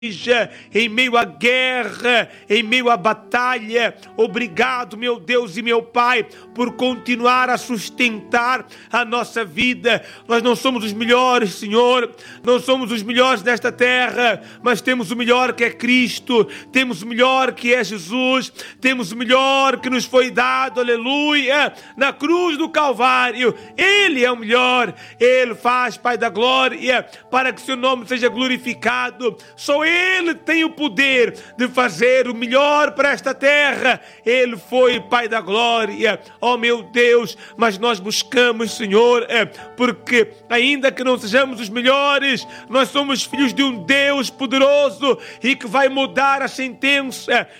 em meio à guerra, em meio à batalha. Obrigado, meu Deus e meu Pai, por continuar a sustentar a nossa vida. Nós não somos os melhores, Senhor, não somos os melhores desta terra, mas temos o melhor que é Cristo, temos o melhor que é Jesus, temos o melhor que nos foi dado, aleluia, na cruz do Calvário. Ele é o melhor, Ele faz, Pai da glória, para que seu nome seja glorificado. Só Ele tem o poder de fazer o melhor para esta terra. Ele foi Pai da glória, oh meu Deus, mas nós buscamos, Senhor, porque ainda que não sejamos os melhores, nós somos filhos de um Deus poderoso e que vai mudar a sentença